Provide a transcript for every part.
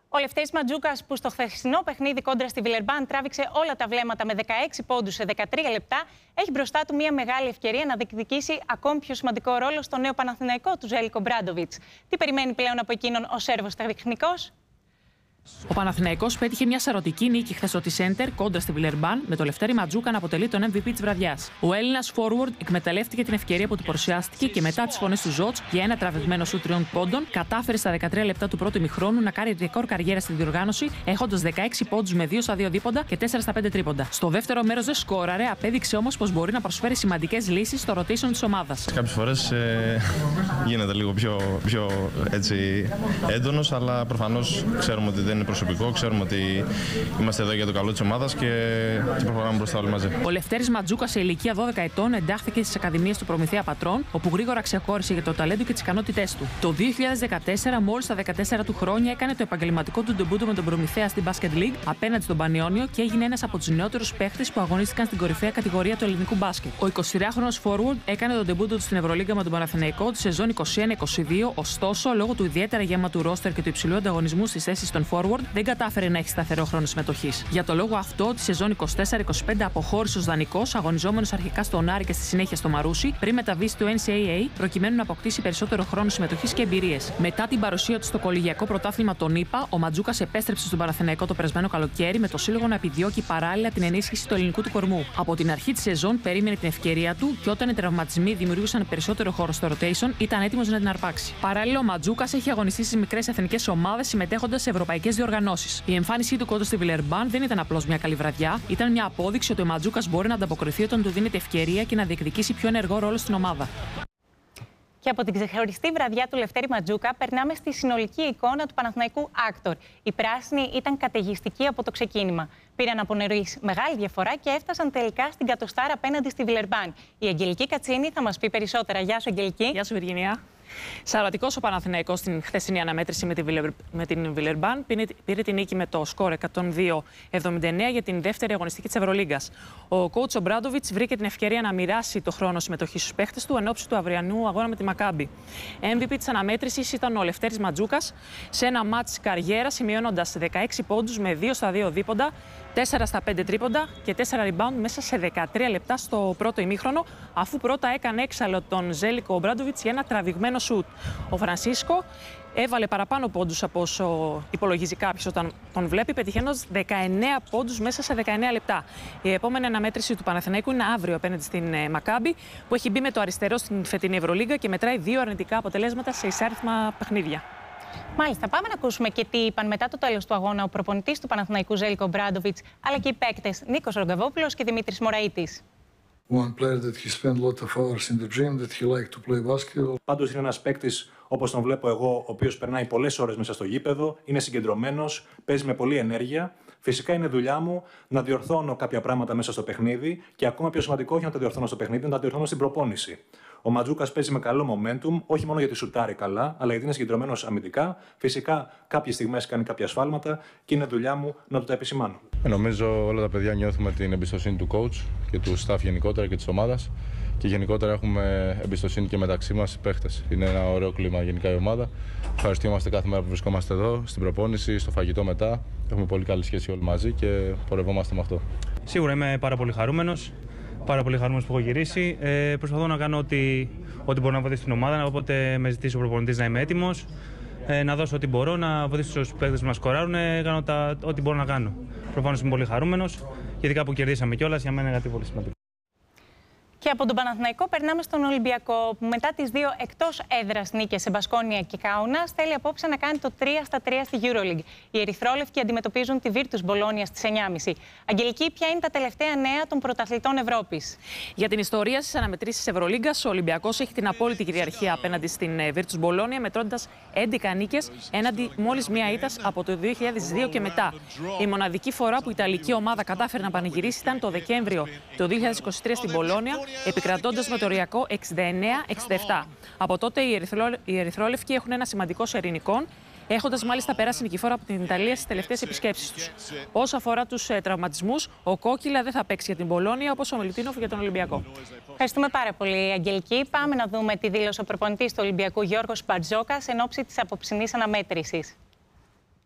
Ο Λευτέρης Ματζούκας, που στο χθεσινό παιχνίδι κόντρα στη Βιλερμπάν τράβηξε όλα τα βλέμματα με 16 πόντους σε 13 λεπτά, έχει μπροστά του μια μεγάλη ευκαιρία να διεκδικήσει ακόμη πιο σημαντικό ρόλο στο νέο Παναθηναϊκό του Ζέλικο Ομπράντοβιτς. Τι περιμένει πλέον από εκείνον ο Σέρβος τεχνικός? Ο Παναθηναϊκός πέτυχε μια σαρωτική νίκη χθες στο T-Center κόντρα στη Βιλερμπάν, με το Λευτέρη Ματζούκα να αποτελεί τον MVP της βραδιάς. Ο Έλληνας forward εκμεταλλεύτηκε την ευκαιρία που του παρουσιάστηκε και μετά τις φωνές του Ζότς για ένα τραβηγμένο σου 3 πόντων, κατάφερε στα 13 λεπτά του πρώτου ημιχρόνου να κάνει ρεκόρ καριέρα στη διοργάνωση, έχοντας 16 πόντους με 2 στα 2 δίποντα και 4 στα 5 τρίποντα. Στο δεύτερο μέρος δεν σκόραρε, απέδειξε όμως πως μπορεί να προσφέρει σημαντικές λύσεις στο rotation της ομάδας. Κάποιες φορές γίνεται λίγο πιο έντονος, αλλά προφανώς ξέρουμε ότι δεν είναι προσωπικό, ξέρουμε ότι είμαστε εδώ για το καλό της ομάδας και προχωράμε μπροστά όλοι μαζί. Ο Λευτέρης Ματζούκας σε ηλικία 12 ετών εντάχθηκε στις Ακαδημίες του Προμηθέα Πατρών, όπου γρήγορα ξεχώρισε για το ταλέντο και τις ικανότητές του. Το 2014, μόλις στα 14 του χρόνια, έκανε το επαγγελματικό του ντεμπούτο με τον Προμηθέα στην Basket League απέναντι στον Πανιόνιο και έγινε ένας από τους νεότερους παίχτες που αγωνίστηκαν στην κορυφαία κατηγορία του ελληνικού μπάσκετ. Ο 23χρονος forward έκανε τον ντεμπούτο του στην Ευρωλίγκα με τον Παναθηναϊκό τη σεζόν 21-22, ωστόσο, λόγω του ιδιαίτερα γέμματου ρόστερ και του υψηλού ανταγωνισμού στις θέσεις των forward, δεν κατάφερε να έχει σταθερό χρόνο συμμετοχής. Για το λόγο αυτό, τη σεζόν 24-25 αποχώρησε ως δανεικός, αγωνιζόμενος αρχικά στον Άρη και στη συνέχεια στο Μαρούσι, πριν μεταβεί στο NCAA, προκειμένου να αποκτήσει περισσότερο χρόνο συμμετοχής και εμπειρίες. Μετά την παρουσία του στο κολεγιακό πρωτάθλημα των ΗΠΑ, ο Ματζούκας επέστρεψε στον Παναθηναϊκό το περασμένο καλοκαίρι με το σύλλογο να επιδιώκει παράλληλα την ενίσχυση του ελληνικού του κορμού. Από την αρχή τη σεζόν περίμενε την ευκαιρία του και όταν οι τραυματισμοί δημιουργούσαν περισσότερο χώρο στο rotation, ήταν έτοιμος να την αρπάξει. Παράλληλα, ο Ματζούκας έχει αγωνιστεί στις μικρές εθνικές ομάδες συμμετέχοντας σε ευρωπαϊκές διοργανώσεις. Η εμφάνισή του κόντρα στη Βιλερμπάν δεν ήταν απλώς μια καλή βραδιά, ήταν μια απόδειξη ότι ο Ματζούκας μπορεί να ανταποκριθεί όταν του δίνεται ευκαιρία και να διεκδικήσει πιο ενεργό ρόλο στην ομάδα. Και από την ξεχωριστή βραδιά του Λευτέρη Ματζούκα, περνάμε στη συνολική εικόνα του Παναθηναϊκού Άκτορ. Οι πράσινοι ήταν καταιγιστικοί από το ξεκίνημα. Πήραν από νωρίς μεγάλη διαφορά και έφτασαν τελικά στην κατοστάρα απέναντι στη Βιλερμπάν. Η Αγγελική Κατσίνη θα μας πει περισσότερα. Γεια σου, Αγγελική. Γεια σου, Βυργινία. Σαρωτικός ο Παναθηναϊκός στην χθεσινή αναμέτρηση με την Βιλερμπάν. Πήρε την νίκη με το σκορ 102-79 για την δεύτερη αγωνιστική της Ευρωλίγκας. Ο coach Ομπράντοβιτς βρήκε την ευκαιρία να μοιράσει το χρόνο συμμετοχής στους παίχτες του εν ώψη του αυριανού αγώνα με τη Μακάμπι. MVP της αναμέτρησης ήταν ο Λευτέρης Ματζούκας σε ένα μάτς καριέρα, σημειώνοντας 16 πόντους με 2 στα 2 δίποντα, 4 στα 5 τρίποντα και 4 rebound μέσα σε 13 λεπτά στο πρώτο ημίχρονο, αφού πρώτα έκανε έξαλλο τον Ζέλικο Ομπράντοβιτς για ένα τραβηγμένο σουτ. Ο Φρανσίσκο έβαλε παραπάνω πόντους από όσο υπολογίζει κάποιος όταν τον βλέπει, πετυχαίνοντας 19 πόντους μέσα σε 19 λεπτά. Η επόμενη αναμέτρηση του Παναθηναϊκού είναι αύριο απέναντι στην Μακάμπι, που έχει μπει με το αριστερό στην φετινή Ευρωλίγκα και μετράει 2 αρνητικά αποτελέσματα σε εισάριθμα παιχνίδια. Μάλιστα, πάμε να ακούσουμε και τι είπαν μετά το τέλος του αγώνα ο προπονητής του Παναθηναϊκού Ζέλικο Ομπράντοβιτς, αλλά και οι παίκτες Νίκος Ρογκαβόπουλος και Δημήτρης Μωραΐτης. Πάντως είναι ένας παίκτης, όπως τον βλέπω εγώ, ο οποίος περνάει πολλές ώρες μέσα στο γήπεδο, είναι συγκεντρωμένος, παίζει με πολλή ενέργεια. Φυσικά είναι δουλειά μου να διορθώνω κάποια πράγματα μέσα στο παιχνίδι και ακόμα πιο σημαντικό, όχι να τα διορθώνω στο παιχνίδι, να τα διορθώνω στην προπόνηση. Ο Ματζούκας παίζει με καλό momentum, όχι μόνο γιατί σουτάρει καλά, αλλά γιατί είναι συγκεντρωμένος αμυντικά. Φυσικά, κάποιες στιγμές κάνει κάποια σφάλματα και είναι δουλειά μου να του τα επισημάνω. Νομίζω όλα τα παιδιά νιώθουμε την εμπιστοσύνη του coach και του staff γενικότερα και της ομάδας. Και γενικότερα έχουμε εμπιστοσύνη και μεταξύ μας οι παίχτες. Είναι ένα ωραίο κλίμα γενικά η ομάδα. Ευχαριστούμαστε κάθε μέρα που βρισκόμαστε εδώ, στην προπόνηση, στο φαγητό μετά. Έχουμε πολύ καλή σχέση όλοι μαζί και πορευόμαστε με αυτό. Σίγουρα είμαι πάρα πολύ χαρούμενος. Πάρα πολύ χαρούμενος που έχω γυρίσει. Προσπαθώ να κάνω ό,τι μπορώ να βοηθήσω την ομάδα. Όποτε με ζητήσει ο προπονητής να είμαι έτοιμος, να δώσω ό,τι μπορώ, να βοηθήσω τους παίκτες που μας σκοράρουν, κάνω ό,τι μπορώ να κάνω. Προφανώς είμαι πολύ χαρούμενος, ειδικά που κερδίσαμε κιόλας. Για μένα είναι κάτι πολύ σημαντικό. Και από τον Παναθηναϊκό περνάμε στον Ολυμπιακό, που μετά τις 2 εκτός έδρας νίκες σε Μπασκόνια και Κάουνας θέλει απόψε να κάνει το 3-3 στη EuroLeague. Οι ερυθρόλευκοι αντιμετωπίζουν τη Virtus Bologna στις 9.30. Αγγελική, ποια είναι τα τελευταία νέα των πρωταθλητών Ευρώπης? Για την ιστορία στις αναμετρήσεις Ευρωλίγκας, ο Ολυμπιακός έχει την απόλυτη κυριαρχία απέναντι στην Virtus Bologna, μετρώντας 11 νίκες έναντι μόλις μία ήττας από το 2002 και μετά. Η μοναδική φορά που η Ιταλική ομάδα κατάφερε να πανηγυρίσει ήταν το Δεκέμβριο του 2023 στην Bologna, επικρατώντας με το οριακό 69-67. Από τότε οι ερυθρόλευκοι έχουν ένα σημαντικό σε ειρηνικών, έχοντας μάλιστα περάσει νικηφόρα από την Ιταλία στις τελευταίες επισκέψεις τους. Όσο αφορά τους τραυματισμούς, ο Κόκκιλα δεν θα παίξει για την Πολώνια, όπως ο Μιλουτίνοφ για τον Ολυμπιακό. Ευχαριστούμε πάρα πολύ, Αγγελική. Πάμε να δούμε τι δήλωσε ο προπονητής του Ολυμπιακού Γιώργος Μπαρτζόκας εν ώψη της απόψινής αναμέτρησης.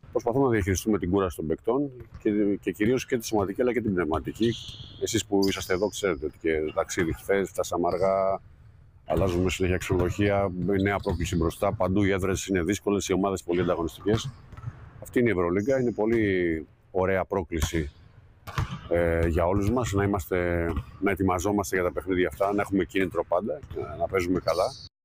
Προσπαθούμε να διαχειριστούμε την κούραση των παικτών και κυρίως και τη σωματική αλλά και την πνευματική. Εσείς που είσαστε εδώ ξέρετε ότι και ταξίδι χθες, φτάσαμε αργά, αλλάζουμε συνέχεια ξενοδοχεία, νέα πρόκληση μπροστά. Παντού οι έδρες είναι δύσκολες, οι ομάδες πολύ ανταγωνιστικές. Αυτή είναι η Ευρωλίγκα, είναι πολύ ωραία πρόκληση για όλους μας να ετοιμαζόμαστε για τα παιχνίδια αυτά, να έχουμε κίνητρο πάντα, να παίζουμε καλά.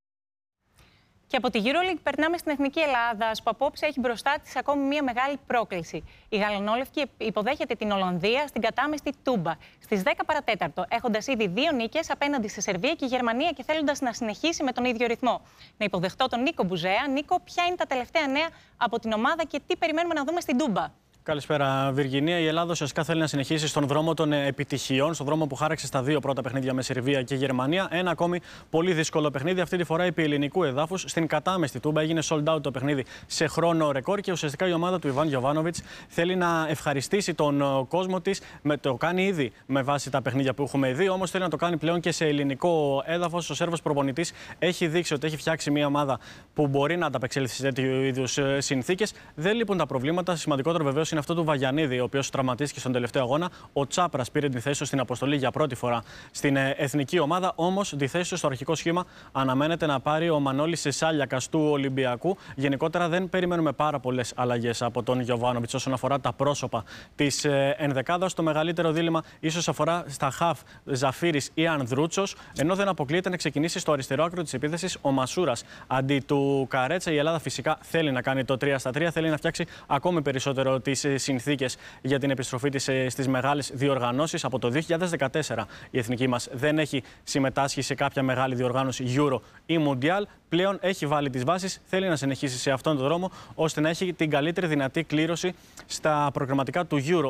Και από τη EuroLeague περνάμε στην Εθνική Ελλάδας, που απόψε έχει μπροστά της ακόμη μια μεγάλη πρόκληση. Η Γαλανόλευκη υποδέχεται την Ολλανδία στην κατάμεστη Τούμπα στις 10 παρατέταρτο, έχοντας ήδη 2 νίκες απέναντι στη Σερβία και Γερμανία και θέλοντας να συνεχίσει με τον ίδιο ρυθμό. Να υποδεχτώ τον Νίκο Μπουζέα. Νίκο, ποια είναι τα τελευταία νέα από την ομάδα και τι περιμένουμε να δούμε στην Τούμπα? Καλησπέρα, Βιργινία. Η Ελλάδα ουσιαστικά θέλει να συνεχίσει στον δρόμο των επιτυχιών, στον δρόμο που χάραξε στα 2 πρώτα παιχνίδια με Σερβία και Γερμανία. Ένα ακόμη πολύ δύσκολο παιχνίδι, αυτή τη φορά επί ελληνικού εδάφους. Στην κατάμεστη Τούμπα έγινε sold out το παιχνίδι σε χρόνο ρεκόρ και ουσιαστικά η ομάδα του Ιβάν Γιοβάνοβιτς θέλει να ευχαριστήσει τον κόσμο της. Το κάνει ήδη με βάση τα παιχνίδια που έχουμε δει, όμως θέλει να το κάνει πλέον και σε ελληνικό έδαφος. Ο Σέρβος προπονητής έχει δείξει ότι έχει φτιάξει μια ομάδα που μπορεί να ανταπεξέλθει σε τέτοιου είδους συνθήκες. Δεν λείπουν τα προβλήματα. Σημαντικότερο βεβαίως είναι αυτό του Βαγιανίδη, ο οποίος τραυματίστηκε στον τελευταίο αγώνα. Ο Τσάπρας πήρε τη θέση του στην αποστολή για πρώτη φορά στην εθνική ομάδα. Όμως τη θέση του στο αρχικό σχήμα αναμένεται να πάρει ο Μανώλης Σάλιακας του Ολυμπιακού. Γενικότερα δεν περιμένουμε πάρα πολλές αλλαγές από τον Γιοβάνοβιτς όσον αφορά τα πρόσωπα της ενδεκάδας. Το μεγαλύτερο δίλημμα ίσως αφορά στα χαφ Ζαφύρης ή Ανδρούτσος, ενώ δεν αποκλείεται να ξεκινήσει στο αριστερό άκρο της επίθεσης ο Μασούρας αντί του Καρέτσα. Η Ελλάδα φυσικά θέλει να κάνει το 3-3, θέλει να φτιάξει ακόμη περισσότερο τις συνθήκες για την επιστροφή της στις μεγάλες διοργανώσεις. Από το 2014 η εθνική μας δεν έχει συμμετάσχει σε κάποια μεγάλη διοργάνωση Euro ή Mundial. Πλέον έχει βάλει τις βάσεις, θέλει να συνεχίσει σε αυτόν τον δρόμο ώστε να έχει την καλύτερη δυνατή κλήρωση στα προγραμματικά του Euro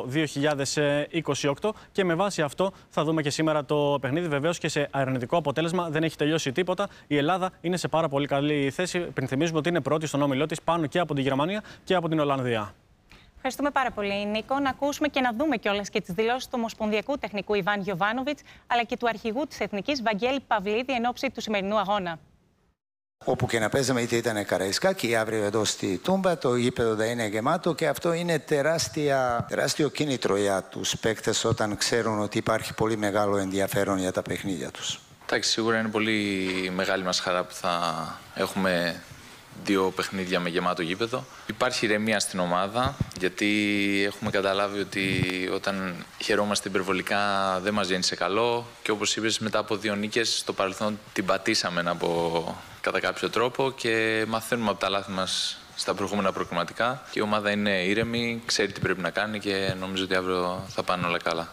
2028 και με βάση αυτό θα δούμε και σήμερα το παιχνίδι. Βεβαίως και σε αρνητικό αποτέλεσμα δεν έχει τελειώσει τίποτα. Η Ελλάδα είναι σε πάρα πολύ καλή θέση. Θυμίζουμε ότι είναι πρώτη στον όμιλό της, πάνω και από τη Γερμανία και από την Ολλανδία. Ευχαριστούμε πάρα πολύ, Νίκο. Να ακούσουμε και να δούμε κιόλας και τις δηλώσεις του Ομοσπονδιακού Τεχνικού Ιβάν Γιοβάνοβιτς, αλλά και του αρχηγού της Εθνικής Βαγγέλη Παυλίδη εν ώψη του σημερινού αγώνα. Όπου και να παίζαμε, είτε ήταν Καραϊσκάκη, αύριο εδώ στη Τούμπα, το γήπεδο θα είναι γεμάτο και αυτό είναι τεράστιο κίνητρο για τους παίκτες όταν ξέρουν ότι υπάρχει πολύ μεγάλο ενδιαφέρον για τα παιχνίδια τους. Εντάξει, σίγουρα είναι πολύ μεγάλη μας χαρά που θα έχουμε 2 παιχνίδια με γεμάτο γήπεδο. Υπάρχει ηρεμία στην ομάδα, γιατί έχουμε καταλάβει ότι όταν χαιρόμαστε υπερβολικά δεν μας βγαίνει σε καλό και όπως είπες, μετά από 2 νίκες στο παρελθόν την πατήσαμε κατά κάποιο τρόπο και μαθαίνουμε από τα λάθη μας στα προηγούμενα προκριματικά και η ομάδα είναι ήρεμη, ξέρει τι πρέπει να κάνει και νομίζω ότι αύριο θα πάνε όλα καλά.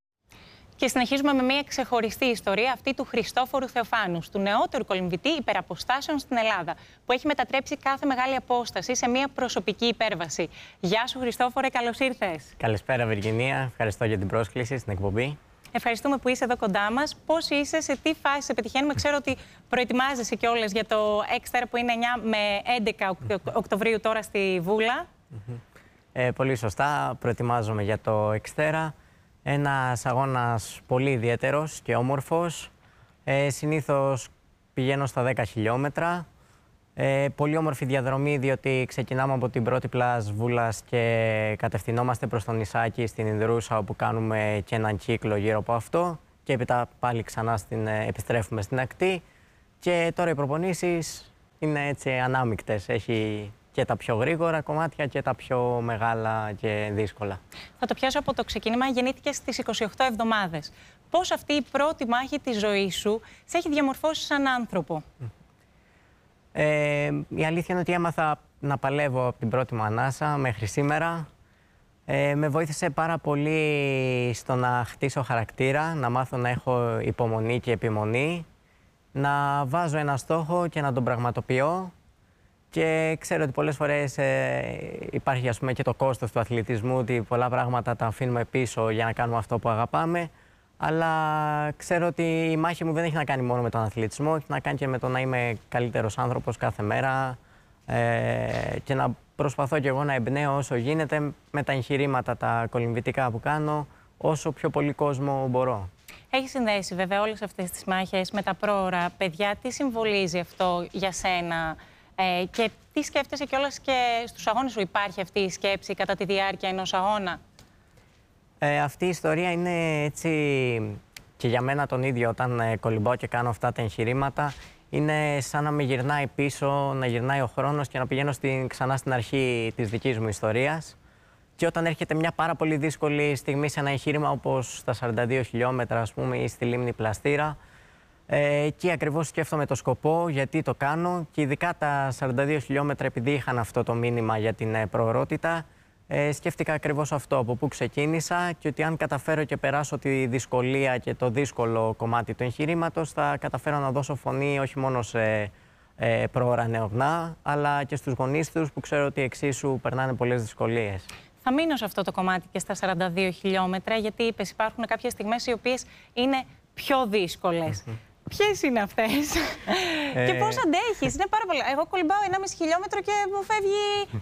Και συνεχίζουμε με μια ξεχωριστή ιστορία, αυτή του Χριστόφορου Θεοφάνου, του νεότερου κολυμβητή υπεραποστάσεων στην Ελλάδα, που έχει μετατρέψει κάθε μεγάλη απόσταση σε μια προσωπική υπέρβαση. Γεια σου, Χριστόφορε, καλώς ήρθες. Καλησπέρα, Βιργινία. Ευχαριστώ για την πρόσκληση στην εκπομπή. Ευχαριστούμε που είσαι εδώ κοντά μας. Πώς είσαι, σε τι φάση σε πετυχαίνουμε? Ξέρω ότι προετοιμάζεσαι κιόλας για το Έξτερα που είναι 9 με 11 Οκτωβρίου τώρα στη Βούλα. Πολύ σωστά. Προετοιμάζομαι για το Έξτερα. Ένας αγώνας πολύ ιδιαίτερος και όμορφος. Συνήθως πηγαίνω στα 10 χιλιόμετρα. Πολύ όμορφη διαδρομή, διότι ξεκινάμε από την πρώτη πλάζ Βούλας και κατευθυνόμαστε προς τον Ισάκη στην Ινδρούσα, όπου κάνουμε και έναν κύκλο γύρω από αυτό και έπειτα πάλι ξανά επιστρέφουμε στην ακτή. Και τώρα οι προπονήσεις είναι έτσι ανάμεικτες. Έχει και τα πιο γρήγορα κομμάτια και τα πιο μεγάλα και δύσκολα. Θα το πιάσω από το ξεκίνημα. Γεννήθηκες στις 28 εβδομάδες. Πώς αυτή η πρώτη μάχη της ζωής σου σε έχει διαμορφώσει σαν άνθρωπο? Η αλήθεια είναι ότι έμαθα να παλεύω από την πρώτη μου ανάσα μέχρι σήμερα. Με βοήθησε πάρα πολύ στο να χτίσω χαρακτήρα, να μάθω να έχω υπομονή και επιμονή, να βάζω ένα στόχο και να τον πραγματοποιώ. Και ξέρω ότι πολλές φορές υπάρχει, ας πούμε, και το κόστος του αθλητισμού, ότι πολλά πράγματα τα αφήνουμε πίσω για να κάνουμε αυτό που αγαπάμε. Αλλά ξέρω ότι η μάχη μου δεν έχει να κάνει μόνο με τον αθλητισμό, έχει να κάνει και με το να είμαι καλύτερος άνθρωπος κάθε μέρα και να προσπαθώ κι εγώ να εμπνέω όσο γίνεται με τα εγχειρήματα, τα κολυμβητικά που κάνω, όσο πιο πολύ κόσμο μπορώ. Έχει συνδέσει βέβαια όλες αυτές τις μάχες με τα πρόωρα παιδιά. Τι συμβολίζει αυτό για σένα και τι σκέφτεσαι κιόλας και στους αγώνες σου? Υπάρχει αυτή η σκέψη κατά τη διάρκεια ενός αγώνα? Αυτή η ιστορία είναι έτσι και για μένα τον ίδιο, όταν κολυμπάω και κάνω αυτά τα εγχειρήματα, είναι σαν να με γυρνάει πίσω, να γυρνάει ο χρόνος και να πηγαίνω ξανά στην αρχή της δικής μου ιστορίας. Και όταν έρχεται μια πάρα πολύ δύσκολη στιγμή σε ένα εγχείρημα όπως στα 42 χιλιόμετρα, ας πούμε, ή στη λίμνη Πλαστήρα, εκεί ακριβώς σκέφτομαι το σκοπό, γιατί το κάνω, και ειδικά τα 42 χιλιόμετρα, επειδή είχαν αυτό το μήνυμα για την προορότητα, σκέφτηκα ακριβώς αυτό, από πού ξεκίνησα, και ότι αν καταφέρω και περάσω τη δυσκολία και το δύσκολο κομμάτι του εγχειρήματος, θα καταφέρω να δώσω φωνή όχι μόνο σε πρόωρα νεογνά, αλλά και στους γονείς τους, που ξέρω ότι εξίσου περνάνε πολλές δυσκολίες. Θα μείνω σε αυτό το κομμάτι και στα 42 χιλιόμετρα, γιατί είπες υπάρχουν κάποιες στιγμές οι οποίες είναι πιο δύσκολες. Ποιες είναι αυτές και πώς αντέχεις? Είναι πάρα πολλά. Εγώ κολυμπάω 1,5 χιλιόμετρο και μου φεύγει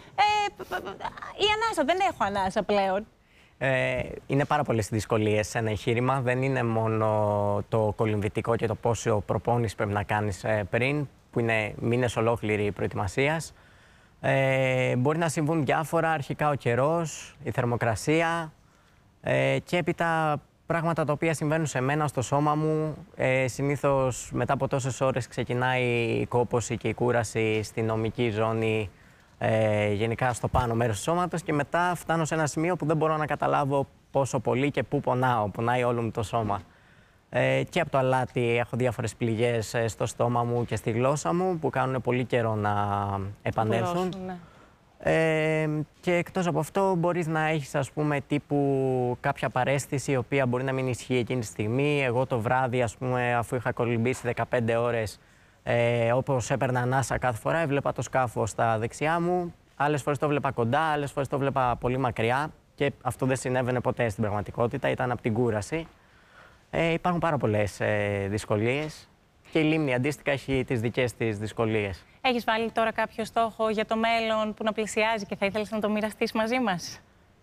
η ανάσα. Δεν έχω ανάσα πλέον. Είναι πάρα πολλές δυσκολίες σε ένα εγχείρημα. Δεν είναι μόνο το κολυμβητικό και το πόσο προπόνηση πρέπει να κάνεις πριν, που είναι μήνες ολόκληρη προετοιμασίας. Μπορεί να συμβούν διάφορα, αρχικά ο καιρός, η θερμοκρασία και έπειτα πράγματα τα οποία συμβαίνουν σε μένα, στο σώμα μου. Συνήθως μετά από τόσες ώρες ξεκινάει η κόπωση και η κούραση στην ομική ζώνη, γενικά στο πάνω μέρος του σώματος, και μετά φτάνω σε ένα σημείο που δεν μπορώ να καταλάβω πόσο πολύ και πού πονάω. Πονάει όλο μου το σώμα. Και από το αλάτι έχω διάφορες πληγές στο στόμα μου και στη γλώσσα μου που κάνουν πολύ καιρό να επανέλθουν. Και εκτός από αυτό μπορείς να έχεις, ας πούμε, τύπου κάποια παραίσθηση η οποία μπορεί να μην ισχύει εκείνη τη στιγμή. Εγώ το βράδυ, ας πούμε, αφού είχα κολυμπήσει 15 ώρες, όπως έπαιρνα ανάσα κάθε φορά, έβλεπα το σκάφος στα δεξιά μου. Άλλες φορές το βλέπα κοντά, άλλες φορές το βλέπα πολύ μακριά, και αυτό δεν συνέβαινε ποτέ στην πραγματικότητα, ήταν από την κούραση. Υπάρχουν πάρα πολλές δυσκολίες, και η λίμνη αντίστοιχα έχει τις δικές της δυσκολίες. Έχεις βάλει τώρα κάποιο στόχο για το μέλλον που να πλησιάζει και θα ήθελες να το μοιραστείς μαζί μας?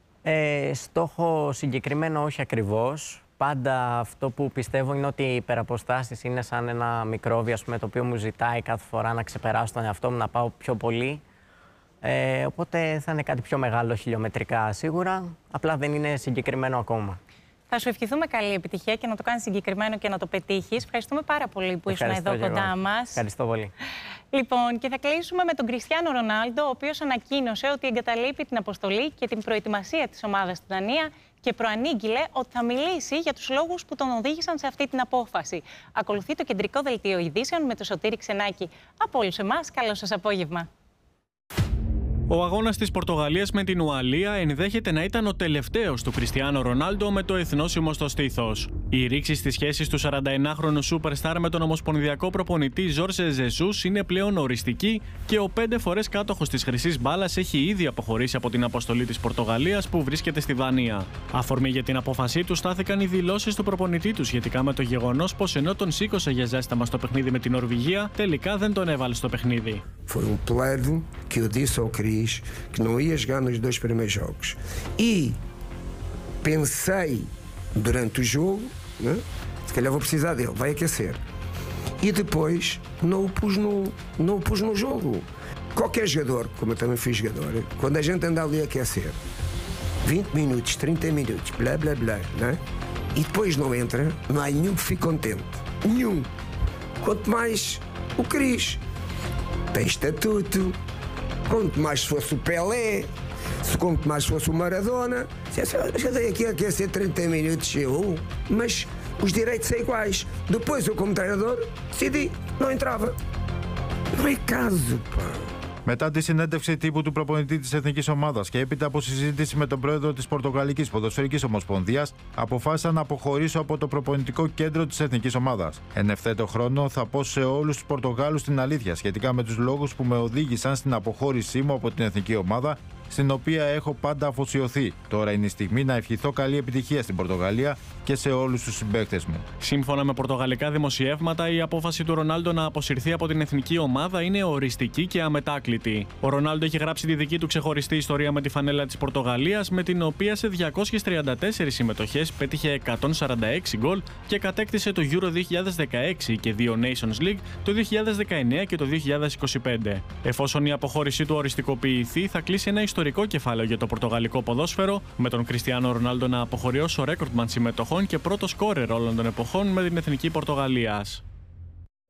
Στόχο συγκεκριμένο όχι ακριβώς. Πάντα αυτό που πιστεύω είναι ότι οι υπεραποστάσεις είναι σαν ένα μικρόβιο, ας πούμε, το οποίο μου ζητάει κάθε φορά να ξεπεράσω τον εαυτό μου, να πάω πιο πολύ. Οπότε θα είναι κάτι πιο μεγάλο χιλιομετρικά σίγουρα, απλά δεν είναι συγκεκριμένο ακόμα. Θα σου ευχηθούμε καλή επιτυχία και να το κάνεις συγκεκριμένο και να το πετύχεις. Ευχαριστούμε πάρα πολύ που ήσουν εδώ κοντά μας. Ευχαριστώ πολύ. Λοιπόν, και θα κλείσουμε με τον Κριστιάνο Ρονάλντο, ο οποίος ανακοίνωσε ότι εγκαταλείπει την αποστολή και την προετοιμασία της ομάδας στη Δανία και προανήγγειλε ότι θα μιλήσει για τους λόγους που τον οδήγησαν σε αυτή την απόφαση. Ακολουθεί το κεντρικό δελτίο ειδήσεων με τον Σωτήρη Ξενάκη. Από όλους εμάς, καλό σας απόγευμα. Ο αγώνας της Πορτογαλίας με την Ουαλία ενδέχεται να ήταν ο τελευταίος του Κριστιάνο Ρονάλντο με το εθνόσημο στο στήθος. Η ρήξη στις σχέσεις του 41χρονου σούπερσταρ με τον ομοσπονδιακό προπονητή Ζόρζε Ζεσούς είναι πλέον οριστική, και ο 5 φορές κάτοχος της χρυσής μπάλας έχει ήδη αποχωρήσει από την αποστολή της Πορτογαλίας που βρίσκεται στη Δανία. Αφορμή για την απόφασή του στάθηκαν οι δηλώσεις του προπονητή του σχετικά με το γεγονός πως ενώ τον σήκωσε για ζέσταμα στο παιχνίδι με την Νορβηγία, τελικά δεν τον έβαλε στο παιχνίδι. Foi um plano que eu disse ao Cris que não ia jogar nos 2 primeiros jogos. E pensei durante o jogo, né? Se calhar vou precisar dele, vai aquecer. E depois não o pus no jogo. Qualquer jogador, como eu também fui jogador, quando a gente anda ali a aquecer, 20 minutos, 30 minutos, blá blá blá, né? E depois não entra, não há nenhum que fique contente. Nenhum. Quanto mais o Cris. Tem estatuto, quanto mais se fosse o Pelé, quanto mais fosse o Maradona. Já dei aqui a aquecer 30 minutos, mas os direitos são iguais. Depois eu, como treinador, decidi, não entrava. Não é caso, pá. Μετά τη συνέντευξη τύπου του προπονητή της Εθνικής Ομάδας και έπειτα από συζήτηση με τον πρόεδρο της Πορτογαλικής Ποδοσφαιρικής Ομοσπονδίας, αποφάσισα να αποχωρήσω από το προπονητικό κέντρο της Εθνικής Ομάδας. Εν ευθέτω χρόνο, θα πω σε όλους τους Πορτογάλους την αλήθεια σχετικά με τους λόγους που με οδήγησαν στην αποχώρησή μου από την Εθνική Ομάδα στην οποία έχω πάντα αφοσιωθεί. Τώρα είναι η στιγμή να ευχηθώ καλή επιτυχία στην Πορτογαλία και σε όλους τους συμπαίκτες μου. Σύμφωνα με πορτογαλικά δημοσιεύματα, η απόφαση του Ρονάλντο να αποσυρθεί από την εθνική ομάδα είναι οριστική και αμετάκλητη. Ο Ρονάλντο έχει γράψει τη δική του ξεχωριστή ιστορία με τη φανέλα της Πορτογαλίας, με την οποία σε 234 συμμετοχές πέτυχε 146 γκολ και κατέκτησε το Euro 2016 και 2 Nations League το 2019 και το 2025. Εφόσον η αποχώρησή του οριστικοποιηθεί, θα κλείσει ένα ιστορικό κεφάλαιο για το πορτογαλικό ποδόσφαιρο, με τον Κριστιάνο Ρονάλντο να αποχωρεί ως ο ρέκορντμαν συμμετοχών και πρώτο σκόρερ όλων των εποχών με την εθνική Πορτογαλίας.